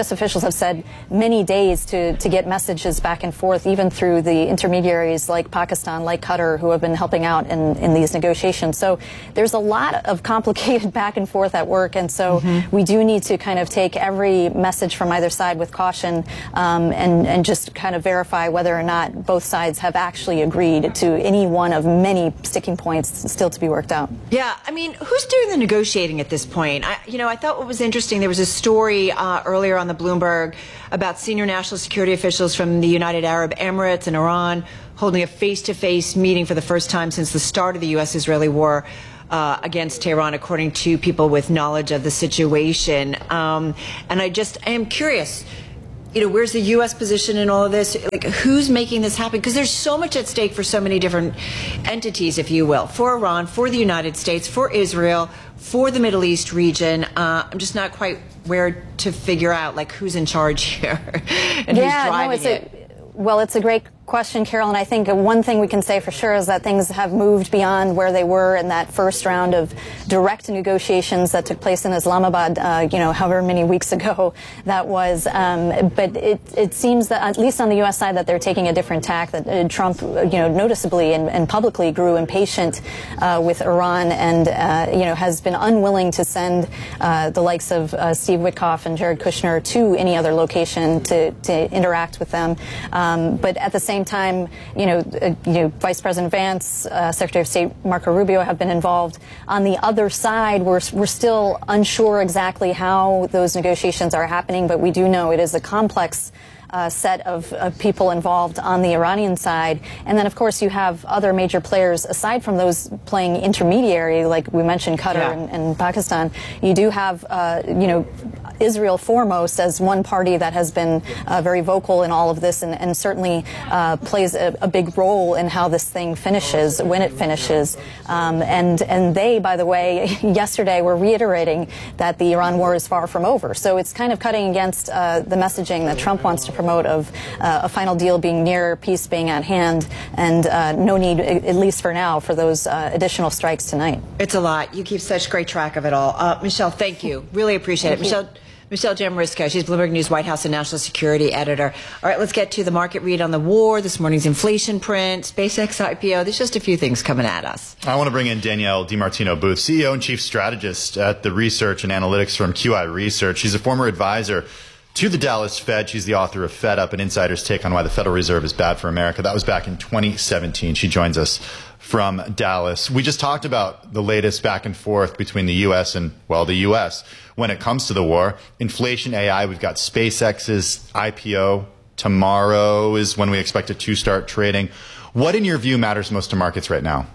Speaker 21: have said many days to, to get messages back and forth, even through the intermediaries like Pakistan, like Qatar, who have been helping out in, in these negotiations. So there's a lot of complicated back and forth at work, and so mm-hmm. we do need to kind of take every message from either side with caution, um, and, and just kind of verify whether or not both sides have actually agreed to any one of many sticking points still to be worked out.
Speaker 18: Yeah, I mean, who's doing the negotiating at this point? I, you know, I thought what was interesting, there was a story uh, earlier on the Bloomberg about senior national security officials from the United Arab Emirates and Iran holding a face-to-face meeting for the first time since the start of the U S Israeli war uh, against Tehran, according to people with knowledge of the situation. Um, and I just I am curious, you know, where's the U S position in all of this? Like, who's making this happen? Because there's so much at stake for so many different entities, if you will, for Iran, for the United States, for Israel, for the Middle East region. Uh, I'm just not quite where to figure out, like, who's in charge here and
Speaker 21: yeah,
Speaker 18: who's driving
Speaker 21: no, it's
Speaker 18: it.
Speaker 21: A, well, it's a great question, Carol, and I think one thing we can say for sure is that things have moved beyond where they were in that first round of direct negotiations that took place in Islamabad, uh, you know, however many weeks ago that was. Um, but it, it seems that, at least on the U S side, that they're taking a different tack, that uh, Trump, you know, noticeably and, and publicly grew impatient uh, with Iran and, uh, you know, has been unwilling to send uh, the likes of uh, Steve Witkoff and Jared Kushner to any other location to, to interact with them. Um, but at the same time, you know, uh, you know, Vice President Vance, uh, Secretary of State Marco Rubio have been involved. On the other side, we're we're still unsure exactly how those negotiations are happening, but we do know it is a complex Uh, set of, of people involved on the Iranian side. And then, of course, you have other major players aside from those playing intermediary, like we mentioned, Qatar yeah. and, and Pakistan. You do have, uh, you know, Israel foremost as one party that has been uh, very vocal in all of this and, and certainly uh, plays a, a big role in how this thing finishes, when it finishes. Um, and, and they, by the way, yesterday were reiterating that the Iran war is far from over. So it's kind of cutting against uh, the messaging that Trump wants to promote of uh, a final deal being near, peace being at hand, and uh, no need, at least for now, for those uh, additional strikes tonight.
Speaker 18: It's a lot. You keep such great track of it all. Uh, Michelle, thank you. Really appreciate it. Michelle, Michelle Jamarisko, she's Bloomberg News White House and National Security Editor. All right, let's get to the market read on the war, this morning's inflation print, SpaceX I P O. There's just a few things coming at us.
Speaker 19: I want to bring in Danielle DiMartino Booth, C E O and Chief Strategist at the research and analytics firm Q I Research. She's a former advisor to the Dallas Fed. She's the author of Fed Up, an insider's take on why the Federal Reserve is bad for America. That was back in twenty seventeen. She joins us from Dallas. We just talked about the latest back and forth between the U S and, well, the U S when it comes to the war. Inflation, A I, we've got SpaceX's I P O. Tomorrow is when we expect it to start trading. What, in your view, matters most to markets right now?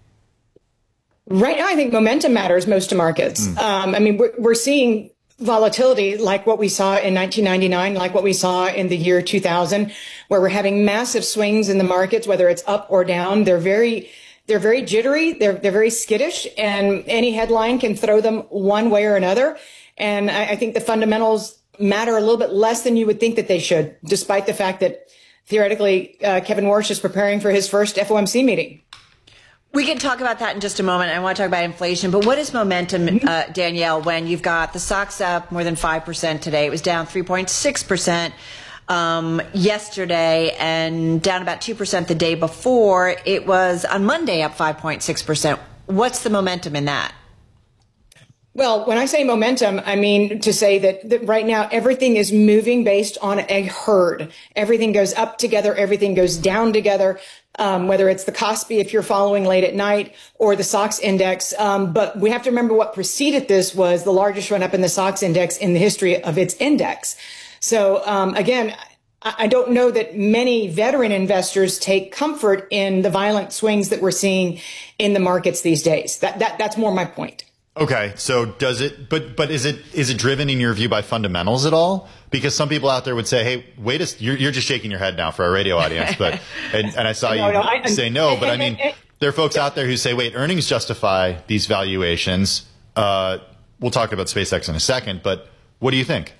Speaker 4: Right now, I think momentum matters most to markets. Mm. Um, I mean, we're, we're seeing volatility like what we saw in nineteen ninety-nine, like what we saw in the year two thousand, where we're having massive swings in the markets, whether it's up or down. They're very, they're very jittery. They're, they're very skittish, and any headline can throw them one way or another. And I, I think the fundamentals matter a little bit less than you would think that they should, despite the fact that theoretically, uh, Kevin Warsh is preparing for his first F O M C meeting.
Speaker 18: We can talk about that in just a moment. I want to talk about inflation. But what is momentum, uh, Danielle, when you've got the stocks up more than five percent today? It was down three point six percent um, yesterday and down about two percent the day before. It was on Monday up five point six percent. What's the momentum in that?
Speaker 4: Well, when I say momentum, I mean to say that, that right now everything is moving based on a herd. Everything goes up together. Everything goes down together. Um, whether it's the Kospi, if you're following late at night, or the S O X index. Um, but we have to remember what preceded this was the largest run up in the S O X index in the history of its index. So, um, again, I, I don't know that many veteran investors take comfort in the violent swings that we're seeing in the markets these days. That, that, that's more my point.
Speaker 19: Okay, so does it, but but is it is it driven in your view by fundamentals at all? Because some people out there would say, "Hey, wait a, you're you're just shaking your head now for our radio audience," but and, and I saw no, you no, I, say no, but I mean, there are folks out there who say, "Wait, earnings justify these valuations." Uh, we'll talk about SpaceX in a second, but what do you think?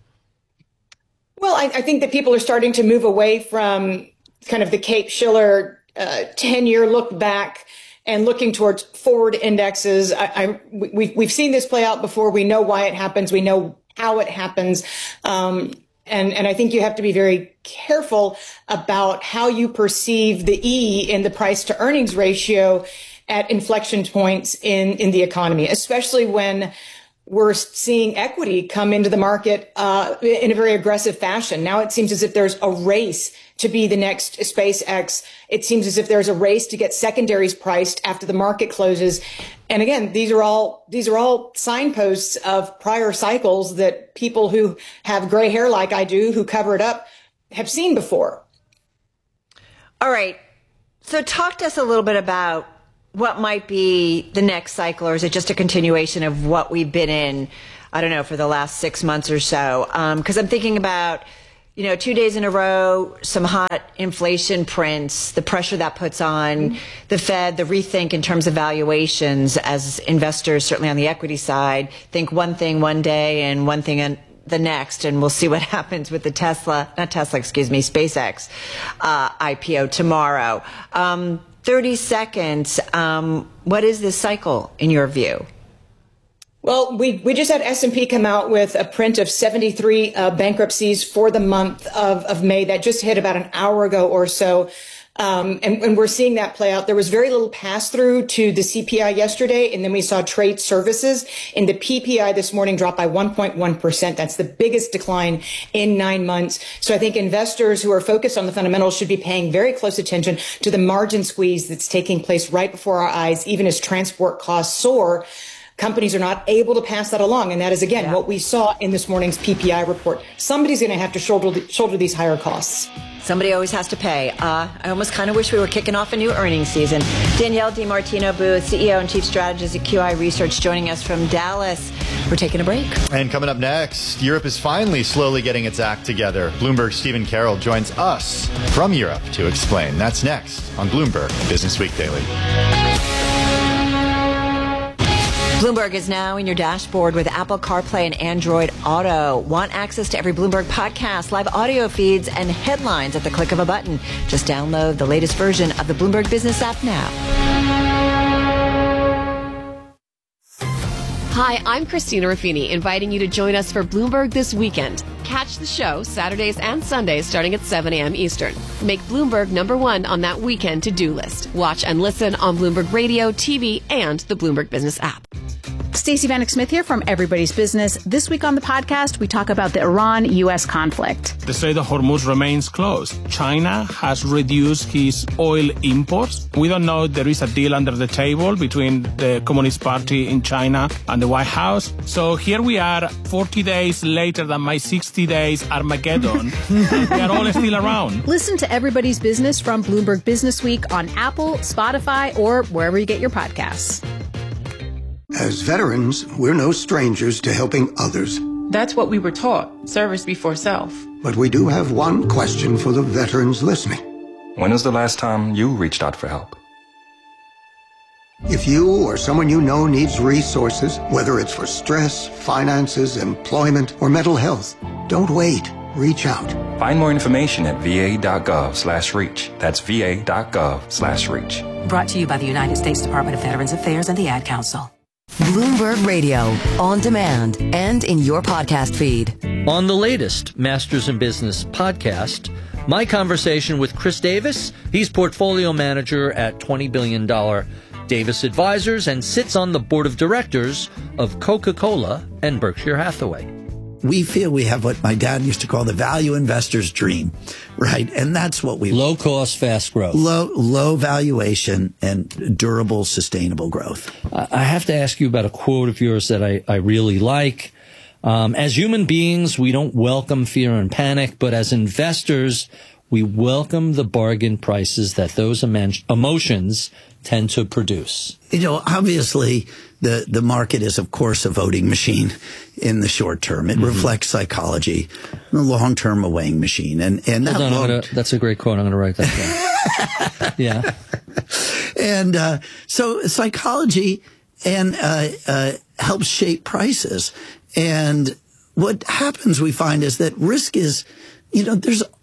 Speaker 4: Well, I, I think that people are starting to move away from kind of the Cape Shiller uh, ten-year look back and looking towards forward indexes. I, I, we, we've seen this play out before. We know why it happens. We know how it happens. Um, And, and I think you have to be very careful about how you perceive the E in the price to earnings ratio at inflection points in, in the economy, especially when we're seeing equity come into the market uh, in a very aggressive fashion. Now it seems as if there's a race to be the next SpaceX. It seems as if there's a race to get secondaries priced after the market closes. And again, these are all these are all signposts of prior cycles that people who have gray hair like I do, who cover it up, have seen before.
Speaker 18: All right. So talk to us a little bit about what might be the next cycle, or is it just a continuation of what we've been in, I don't know, for the last six months or so? Because um, I'm thinking about, you know, two days in a row, some hot inflation prints, the pressure that puts on mm-hmm. the Fed, the rethink in terms of valuations as investors, certainly on the equity side, think one thing one day and one thing in the next, and we'll see what happens with the Tesla, not Tesla, excuse me, SpaceX uh, I P O tomorrow. Um, thirty seconds. Um, what is this cycle in your view?
Speaker 4: Well, we, we just had S and P come out with a print of seventy-three uh, bankruptcies for the month of, of May. That just hit about an hour ago or so. Um, and, and we're seeing that play out. There was very little pass through to the C P I yesterday, and then we saw trade services, and the P P I this morning dropped by one point one percent. That's the biggest decline in nine months. So I think investors who are focused on the fundamentals should be paying very close attention to the margin squeeze that's taking place right before our eyes, even as transport costs soar. Companies are not able to pass that along. And that is, again, yeah. what we saw in this morning's P P I report. Somebody's going to have to shoulder, the, shoulder these higher costs.
Speaker 18: Somebody always has to pay. Uh, I almost kind of wish we were kicking off a new earnings season. Danielle DiMartino Booth, C E O and Chief Strategist at Q I Research, joining us from Dallas. We're taking a break.
Speaker 19: And coming up next, Europe is finally slowly getting its act together. Bloomberg's Stephen Carroll joins us from Europe to explain. That's next on Bloomberg Business Week Daily.
Speaker 18: Bloomberg is now in your dashboard with Apple CarPlay and Android Auto. Want access to every Bloomberg podcast, live audio feeds, and headlines at the click of a button? Just download the latest version of the Bloomberg Business app now.
Speaker 5: Hi, I'm Christina Ruffini, inviting you to join us for Bloomberg This Weekend. Catch the show Saturdays and Sundays starting at seven a.m. Eastern. Make Bloomberg number one on that weekend to-do list. Watch and listen on Bloomberg Radio, T V, and the Bloomberg Business app.
Speaker 22: Stacey Vanek Smith here from Everybody's Business. This week on the podcast, we talk about the Iran U S conflict.
Speaker 23: The Strait of Hormuz remains closed. China has reduced its oil imports. We don't know if there is a deal under the table between the Communist Party in China and the White House. So here we are, forty days later than my sixty days Armageddon. They are all still around.
Speaker 22: Listen to Everybody's Business from Bloomberg Business Week on Apple, Spotify, or wherever you get your podcasts.
Speaker 24: As veterans, we're no strangers to helping others.
Speaker 25: That's what we were taught, service before self.
Speaker 24: But we do have one question for the veterans listening.
Speaker 26: When was the last time you reached out for help?
Speaker 24: If you or someone you know needs resources, whether it's for stress, finances, employment, or mental health, don't wait. Reach out.
Speaker 26: Find more information at va.gov slash reach. That's va.gov slash reach.
Speaker 27: Brought to you by the United States Department of Veterans Affairs and the Ad Council.
Speaker 6: Bloomberg Radio, on demand and in your podcast feed.
Speaker 28: On the latest Masters in Business podcast, my conversation with Chris Davis. He's portfolio manager at twenty billion dollars Davis Advisors and sits on the board of directors of Coca-Cola and Berkshire Hathaway.
Speaker 29: We feel we have what my dad used to call the value investor's dream, right? And that's what we...
Speaker 28: Low cost, fast growth.
Speaker 29: Low, low valuation and durable, sustainable growth.
Speaker 28: I have to ask you about a quote of yours that I, I really like. Um, as human beings, we don't welcome fear and panic, but as investors, we welcome the bargain prices that those emotions tend to produce.
Speaker 29: You know, obviously, the, the market is, of course, a voting machine in the short term. It mm-hmm. reflects psychology, the long term, a weighing machine. And, and
Speaker 28: Hold
Speaker 29: that
Speaker 28: on,
Speaker 29: long...
Speaker 28: gonna, that's a great quote. I'm going to write that down. Yeah.
Speaker 29: And uh, so psychology and uh, uh, helps shape prices. And what happens, we find, is that risk is, you know, there's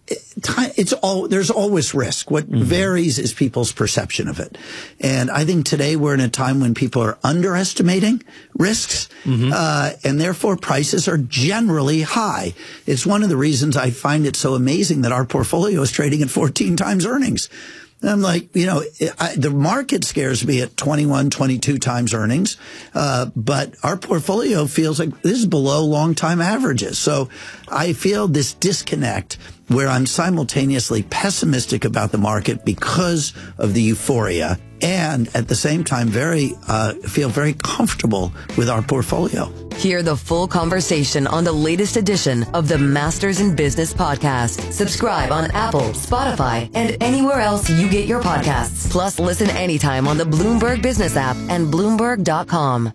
Speaker 29: it's all, there's always risk. What mm-hmm. varies is people's perception of it. And I think today we're in a time when people are underestimating risks, mm-hmm. uh, and therefore prices are generally high. It's one of the reasons I find it so amazing that our portfolio is trading at fourteen times earnings. I'm like, you know, I, the market scares me at twenty-one, twenty-two times earnings, uh, but our portfolio feels like this is below long-time averages. So I feel this disconnect where I'm simultaneously pessimistic about the market because of the euphoria, and at the same time, very uh, feel very comfortable with our portfolio.
Speaker 6: Hear the full conversation on the latest edition of the Masters in Business podcast. Subscribe on Apple, Spotify, and anywhere else you get your podcasts. Plus, listen anytime on the Bloomberg Business app and Bloomberg dot com.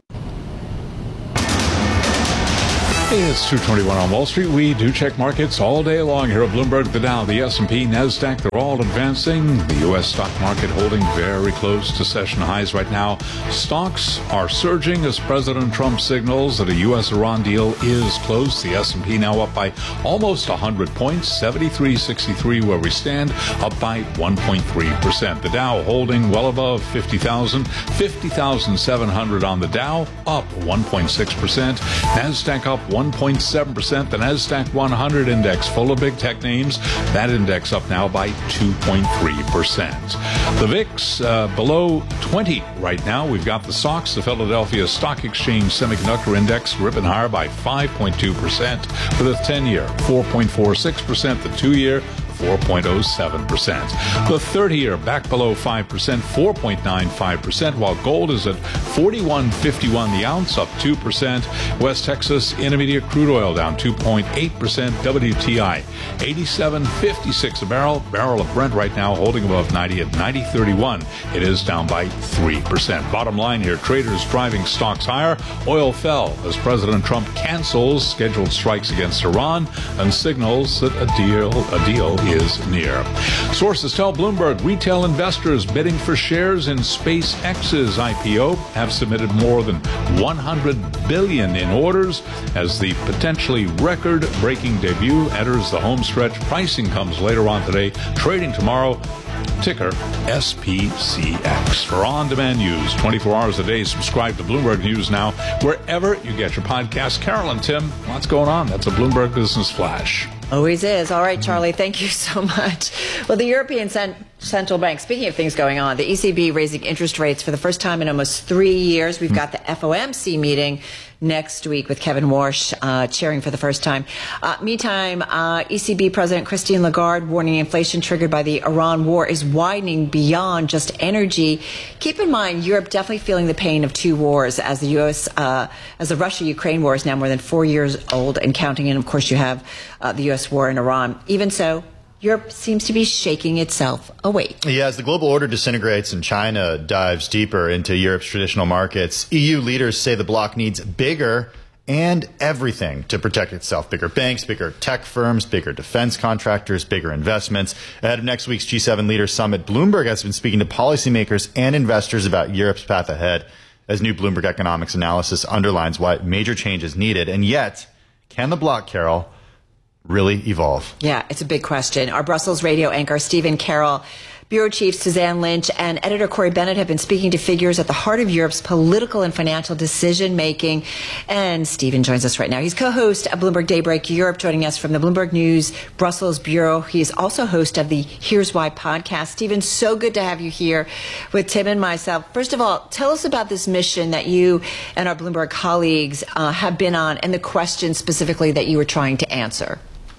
Speaker 1: It's two twenty-one on Wall Street. We do check markets all day long here at Bloomberg. The Dow, the S and P, NASDAQ, they're all advancing. The U S stock market holding very close to session highs right now. Stocks are surging as President Trump signals that a U S Iran deal is close. The S and P now up by almost one hundred points, seventy-three sixty-three where we stand, up by one point three percent. The Dow holding well above fifty thousand, fifty thousand seven hundred on the Dow, up one point six percent. NASDAQ up one point seven percent. The NASDAQ one hundred index full of big tech names. That index up now by two point three percent. The V I X uh, below twenty right now. We've got the S O X, the Philadelphia Stock Exchange Semiconductor Index, ripping higher by five point two percent for the ten-year, four point four six percent. The two-year, four point oh seven percent. The thirty-year back below five percent, four point nine five percent, while gold is at forty-one fifty-one the ounce, up two percent. West Texas Intermediate crude oil down two point eight percent. W T I eighty-seven fifty-six a barrel. Barrel of Brent right now holding above ninety at ninety thirty-one. It is down by three percent. Bottom line here, traders driving stocks higher. Oil fell as President Trump cancels scheduled strikes against Iran and signals that a deal, a deal is near. Sources tell Bloomberg retail investors bidding for shares in SpaceX's I P O have submitted more than one hundred billion dollars in orders as the potentially record-breaking debut enters the home stretch. Pricing comes later on today, trading tomorrow. Ticker S P C X. For on-demand news, twenty-four hours a day, subscribe to Bloomberg News Now, wherever you get your podcasts. Carol and Tim, what's going on? That's a Bloomberg Business Flash.
Speaker 18: Always is. All right, Charlie, thank you so much. Well, the European Cent- Central Bank, speaking of things going on, the E C B raising interest rates for the first time in almost three years. We've got the F O M C meeting next week with Kevin Warsh uh, chairing for the first time. Uh, meantime, uh, E C B President Christine Lagarde warning inflation triggered by the Iran war is widening beyond just energy. Keep in mind, Europe definitely feeling the pain of two wars as the U S, uh, as the Russia-Ukraine war is now more than four years old and counting. And of course, you have uh, the U S war in Iran. Even so, Europe seems to be shaking itself awake.
Speaker 19: Yeah, as the global order disintegrates and China dives deeper into Europe's traditional markets, E U leaders say the bloc needs bigger and everything to protect itself. Bigger banks, bigger tech firms, bigger defense contractors, bigger investments. Ahead of next week's G seven Leaders Summit, Bloomberg has been speaking to policymakers and investors about Europe's path ahead, as new Bloomberg economics analysis underlines why major change is needed. And yet, can the bloc, Carol, really evolve?
Speaker 18: Yeah, it's a big question. Our Brussels radio anchor, Stephen Carroll, Bureau Chief Suzanne Lynch, and Editor Corey Bennett have been speaking to figures at the heart of Europe's political and financial decision-making. And Stephen joins us right now. He's co-host of Bloomberg Daybreak Europe, joining us from the Bloomberg News Brussels Bureau. He is also host of the Here's Why podcast. Stephen, so good to have you here with Tim and myself. First of all, tell us about this mission that you and our Bloomberg colleagues uh, have been on and the question specifically that you were trying to answer.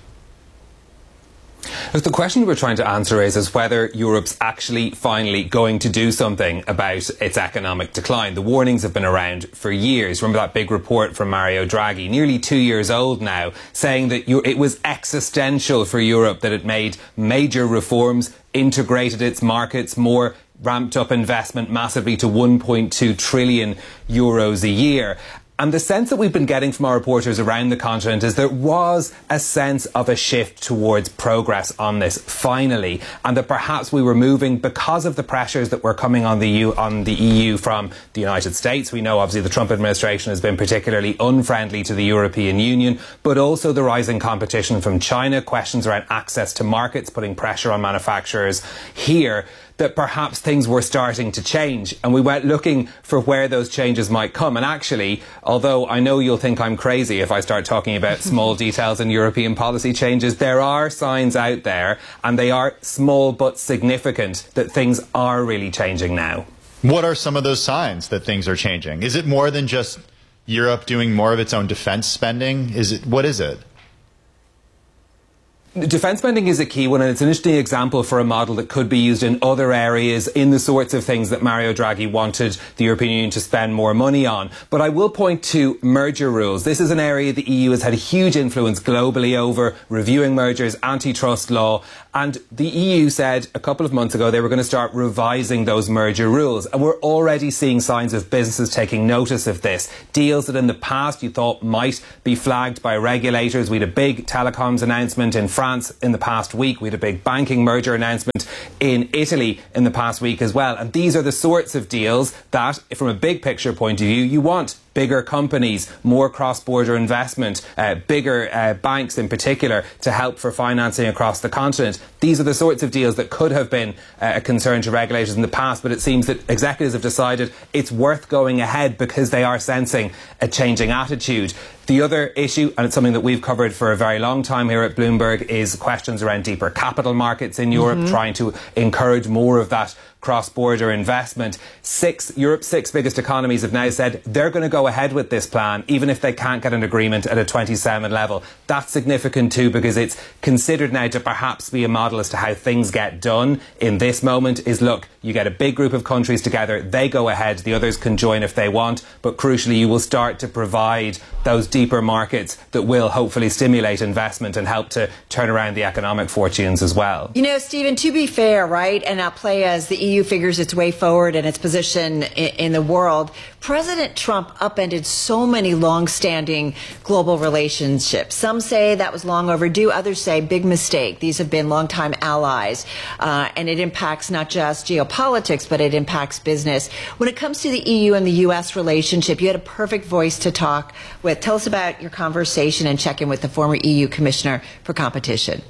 Speaker 2: Look, the question we're trying to answer is, is whether Europe's actually finally going to do something about its economic decline. The warnings have been around for years. Remember that big report from Mario Draghi, nearly two years old now, saying that it was existential for Europe, that it made major reforms, integrated its markets more, ramped up investment massively to one point two trillion euros a year. And the sense that we've been getting from our reporters around the continent is there was a sense of a shift towards progress on this, finally, and that perhaps we were moving because of the pressures that were coming on the E U, on the E U from the United States. We know, obviously, the Trump administration has been particularly unfriendly to the European Union, but also the rising competition from China, questions around access to markets, putting pressure on manufacturers here, that perhaps things were starting to change, and we went looking for where those changes might come. And actually, although I know you'll think I'm crazy if I start talking about small details in European policy changes, there are signs out there, and they are small but significant, that things are really changing now.
Speaker 19: What are some of those signs that things are changing? Is it more than just Europe doing more of its own defense spending? Is it, what is it?
Speaker 2: Defence spending is a key one, and it's an interesting example for a model that could be used in other areas in the sorts of things that Mario Draghi wanted the European Union to spend more money on. But I will point to merger rules. This is an area the E U has had a huge influence globally over, reviewing mergers, antitrust law, and the E U said a couple of months ago they were going to start revising those merger rules. And we're already seeing signs of businesses taking notice of this. Deals that in the past you thought might be flagged by regulators. We had a big telecoms announcement in France in the past week. We had a big banking merger announcement in Italy in the past week as well. And these are the sorts of deals that, from a big picture point of view, you want. Bigger companies, more cross-border investment, uh, bigger uh, banks in particular to help for financing across the continent. These are the sorts of deals that could have been uh, a concern to regulators in the past, but it seems that executives have decided it's worth going ahead because they are sensing a changing attitude. The other issue, and it's something that we've covered for a very long time here at Bloomberg, is questions around deeper capital markets in Europe, mm-hmm. trying to encourage more of that cross-border investment. Six, Europe's six biggest economies have now said they're going to go ahead with this plan, even if they can't get an agreement at a twenty-seven level. That's significant too, because it's considered now to perhaps be a model as to how things get done in this moment. Is, look, you get a big group of countries together, they go ahead, the others can join if they want, but crucially you will start to provide those deeper markets that will hopefully stimulate investment and help to turn around the economic fortunes as well.
Speaker 18: You know, Stephen, to be fair, right, and I'll play as the E U figures its way forward and its position in, in the world, President Trump upended so many long-standing global relationships. Some say that was long overdue. Others say big mistake. These have been longtime allies, uh, and it impacts not just geopolitics, but it impacts business. When it comes to the E U and the U S relationship, you had a perfect voice to talk with. Tell us about your conversation and check in with the former E U Commissioner for Competition.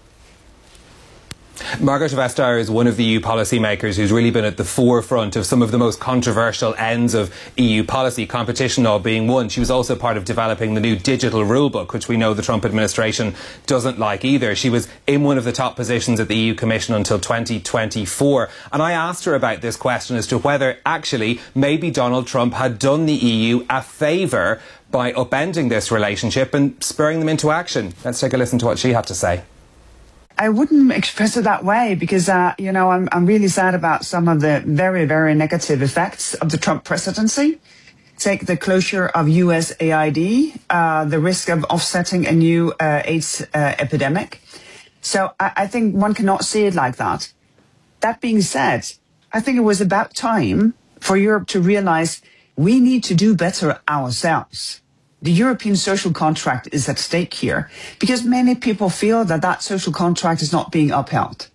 Speaker 2: Margrethe Vestager is one of the E U policymakers who's really been at the forefront of some of the most controversial ends of E U policy, competition law being one. She was also part of developing the new digital rulebook, which we know the Trump administration doesn't like either. She was in one of the top positions at the E U Commission until twenty twenty-four. And I asked her about this question as to whether actually maybe Donald Trump had done the E U a favour by upending this relationship and spurring them into action. Let's take a listen to what she had to say.
Speaker 3: I wouldn't express it that way because, uh, you know, I'm, I'm really sad about some of the very, very negative effects of the Trump presidency. Take the closure of U S A I D, uh, the risk of offsetting a new uh, AIDS uh, epidemic. So I, I think one cannot see it like that. That being said, I think it was about time for Europe to realize we need to do better ourselves. The European social contract is at stake here because many people feel that that social contract is not being upheld.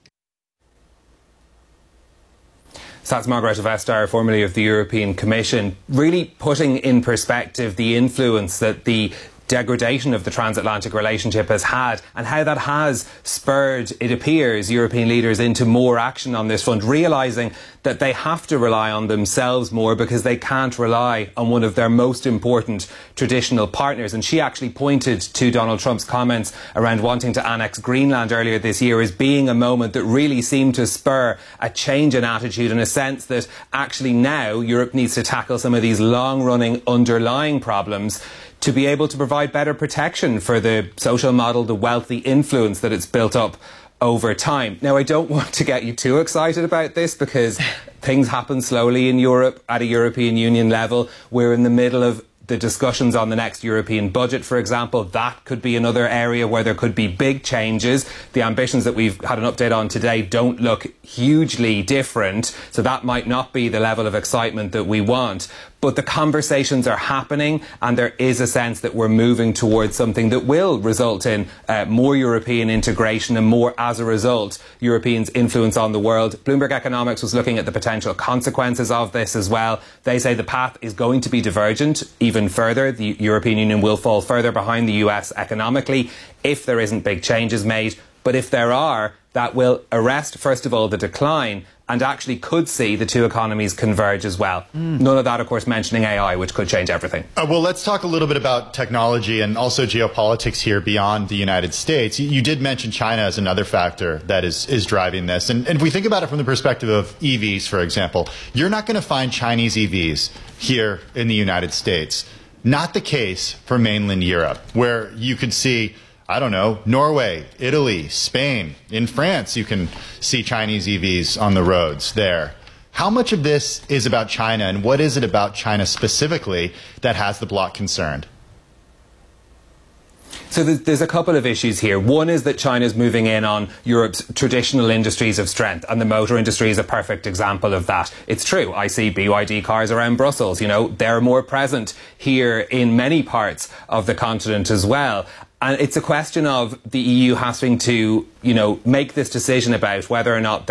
Speaker 2: So that's Margrethe Vestager, formerly of the European Commission, really putting in perspective the influence that the degradation of the transatlantic relationship has had and how that has spurred, it appears, European leaders into more action on this front, realising that they have to rely on themselves more because they can't rely on one of their most important traditional partners. And she actually pointed to Donald Trump's comments around wanting to annex Greenland earlier this year as being a moment that really seemed to spur a change in attitude, in a sense that actually now Europe needs to tackle some of these long-running underlying problems to be able to provide better protection for the social model, the wealthy influence that it's built up over time. Now, I don't want to get you too excited about this because things happen slowly in Europe at a European Union level. We're in the middle of the discussions on the next European budget, for example. That could be another area where there could be big changes. The ambitions that we've had an update on today don't look hugely different, so that might not be the level of excitement that we want. But the conversations are happening, and there is a sense that we're moving towards something that will result in uh, more European integration and more, as a result, Europeans' influence on the world. Bloomberg Economics was looking at the potential consequences of this as well. They say the path is going to be divergent even further. The European Union will fall further behind the U S economically if there isn't big changes made. But if there are, that will arrest, first of all, the decline, and actually could see the two economies converge as well. Mm. None of that, of course, mentioning A I, which could change everything.
Speaker 19: Uh, well, let's talk a little bit about technology and also geopolitics here beyond the United States. You, you did mention China as another factor that is, is driving this. And, and if we think about it from the perspective of E Vs, for example, you're not going to find Chinese E Vs here in the United States. Not the case for mainland Europe, where you could see, I don't know, Norway, Italy, Spain. In France, you can see Chinese E Vs on the roads there. How much of this is about China, and what is it about China specifically that has the bloc concerned?
Speaker 2: So there's a couple of issues here. One is that China's moving in on Europe's traditional industries of strength, and the motor industry is a perfect example of that. It's true. I see B Y D cars around Brussels. You know, they're more present here in many parts of the continent as well. And it's a question of the E U having to, you know, make this decision about whether or not